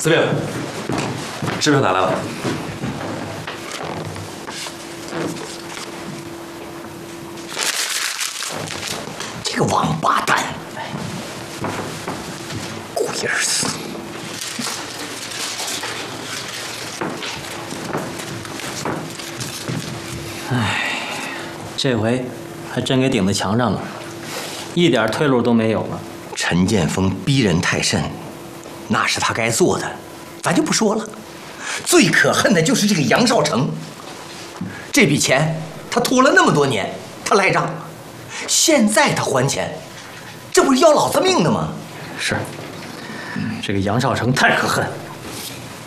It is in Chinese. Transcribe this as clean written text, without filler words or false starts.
司令，支票拿来了。 这个王八蛋，龟儿死！ 这回还真给顶在墙上了，一点退路都没有了。 陈建锋逼人太甚，那是他该做的，咱就不说了。最可恨的就是这个杨少成，这笔钱他拖了那么多年，他赖账，现在他还钱，这不是要老子命的吗？ 是，这个杨少成太可恨。